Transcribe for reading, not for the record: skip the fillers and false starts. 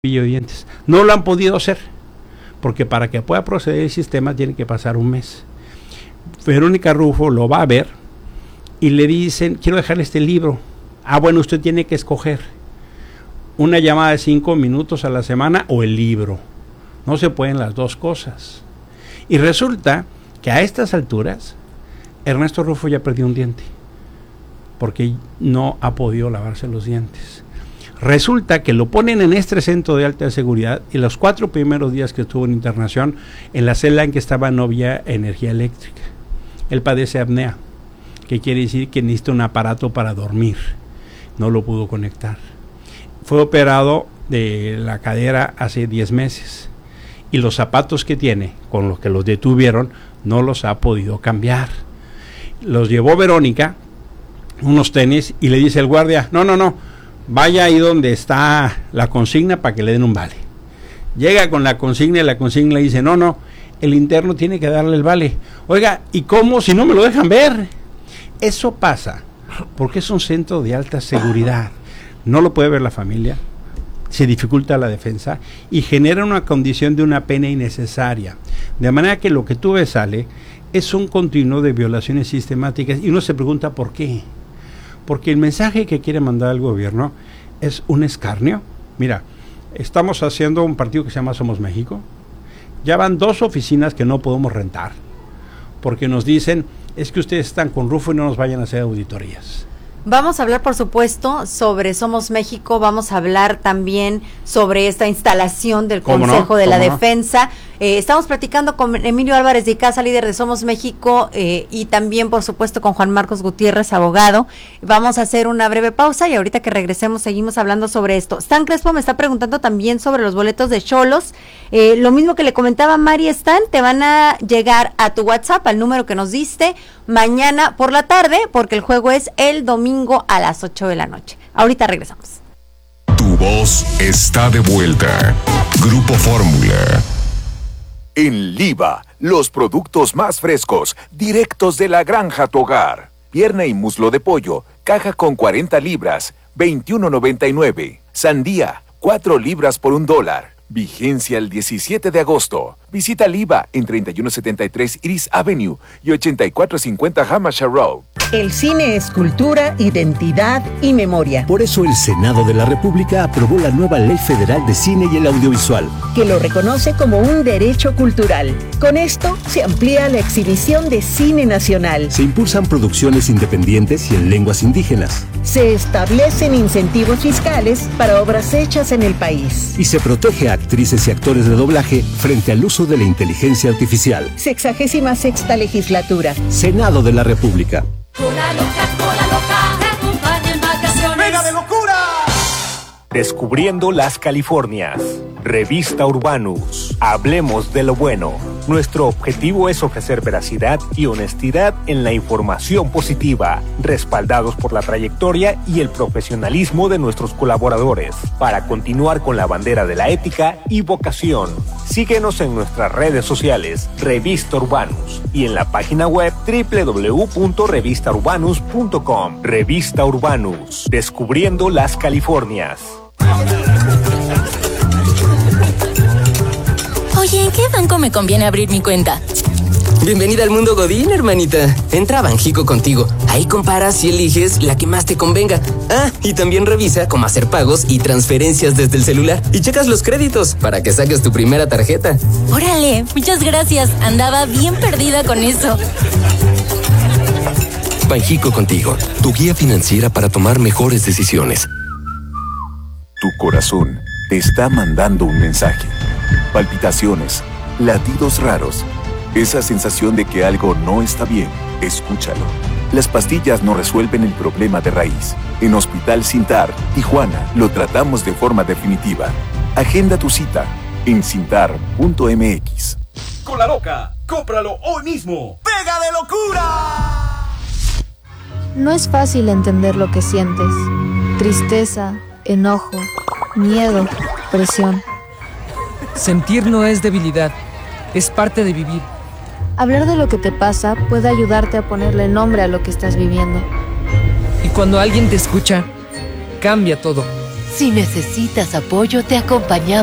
cepillo de dientes. No lo han podido hacer, porque para que pueda proceder el sistema tiene que pasar un mes. Verónica Rufo lo va a ver y le dicen, quiero dejarle este libro. Ah, bueno, usted tiene que escoger una llamada de 5 minutos a la semana o el libro. No se pueden las dos cosas. Y resulta que a estas alturas, Ernesto Rufo ya perdió un diente, porque no ha podido lavarse los dientes. Resulta que lo ponen en este centro de alta seguridad y los 4 primeros días que estuvo en internación, en la celda en que estaba no había energía eléctrica. Él padece apnea, que quiere decir que necesita un aparato para dormir. No lo pudo conectar. Fue operado de la cadera hace 10 meses y los zapatos que tiene, con los que los detuvieron, no los ha podido cambiar. Los llevó Verónica, unos tenis, y le dice el guardia, no, vaya ahí donde está la consigna para que le den un vale. Llega con la consigna y la consigna le dice, no, el interno tiene que darle el vale. Oiga, ¿y cómo si no me lo dejan ver? Eso pasa porque es un centro de alta seguridad. No lo puede ver la familia, se dificulta la defensa y genera una condición de una pena innecesaria. De manera que lo que tú ves, Ale, es un continuo de violaciones sistemáticas y uno se pregunta por qué. Porque el mensaje que quiere mandar el gobierno es un escarnio. Mira, estamos haciendo un partido que se llama Somos México. Ya van 2 oficinas que no podemos rentar, porque nos dicen, es que ustedes están con Rufo y no nos vayan a hacer auditorías. Vamos a hablar, por supuesto, sobre Somos México, vamos a hablar también sobre esta instalación del Consejo de la Defensa. Estamos platicando con Emilio Álvarez de Icaza, líder de Somos México, y también, por supuesto, con Juan Marcos Gutiérrez, abogado. Vamos a hacer una breve pausa y ahorita que regresemos seguimos hablando sobre esto. Stan Crespo me está preguntando también sobre los boletos de Xolos. Lo mismo que le comentaba Mari, Stan, te van a llegar a tu WhatsApp, al número que nos diste, mañana por la tarde, porque el juego es el domingo a las 8 de la noche. Ahorita regresamos. Tu voz está de vuelta. Grupo Fórmula. En Liva, los productos más frescos, directos de la granja a tu hogar. Pierna y muslo de pollo, caja con 40 libras, $21.99. Sandía, 4 libras por $1. Vigencia el 17 de agosto. Visita Liva en 3173 Iris Avenue y 8450 Hampshire Road. El cine es cultura, identidad y memoria. Por eso el Senado de la República aprobó la nueva Ley Federal de Cine y el Audiovisual, que lo reconoce como un derecho cultural. Con esto se amplía la exhibición de cine nacional. Se impulsan producciones independientes y en lenguas indígenas. Se establecen incentivos fiscales para obras hechas en el país. Y se protege a actrices y actores de doblaje frente al uso de la inteligencia artificial. 66ª legislatura. Senado de la República. Cola loca, te acompaña en vacaciones. ¡Venga de locura! Descubriendo las Californias. Revista Urbanus. Hablemos de lo bueno. Nuestro objetivo es ofrecer veracidad y honestidad en la información positiva, respaldados por la trayectoria y el profesionalismo de nuestros colaboradores, para continuar con la bandera de la ética y vocación. Síguenos en nuestras redes sociales, Revista Urbanus, y en la página web www.revistaurbanus.com. Revista Urbanus. Descubriendo las Californias. Oye, ¿en qué banco me conviene abrir mi cuenta? Bienvenida al mundo Godín, hermanita. Entra a Banjico contigo. Ahí comparas y eliges la que más te convenga. Ah, y también revisa cómo hacer pagos y transferencias desde el celular. Y checas los créditos para que saques tu primera tarjeta. Órale, muchas gracias. Andaba bien perdida con eso. Banjico contigo, tu guía financiera para tomar mejores decisiones. Tu corazón te está mandando un mensaje. Palpitaciones, latidos raros, esa sensación de que algo no está bien. Escúchalo. Las pastillas no resuelven el problema de raíz. En Hospital Cintar, Tijuana, lo tratamos de forma definitiva. Agenda tu cita en cintar.mx. Cola loca, cómpralo hoy mismo. ¡Pega de locura! No es fácil entender lo que sientes. Tristeza, enojo, miedo, presión. Sentir no es debilidad, es parte de vivir. Hablar de lo que te pasa puede ayudarte a ponerle nombre a lo que estás viviendo. Y cuando alguien te escucha, cambia todo. Si necesitas apoyo, te acompañamos.